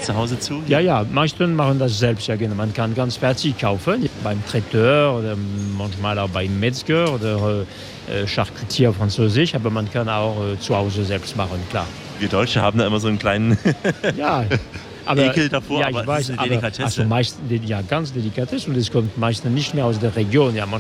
zu Hause zu? Ja, meisten machen das selbst. Ja, genau. Man kann ganz fertig kaufen, beim Traiteur oder manchmal auch beim Metzger oder Charcutier französisch, aber man kann auch zu Hause selbst machen, klar. Wir Deutsche haben da immer so einen kleinen Ja, aber, Ekel davor, ja, aber ich das weiß, ist eine aber Delikatesse. also ganz Delikatesse und es kommt meistens nicht mehr aus der Region. Ja,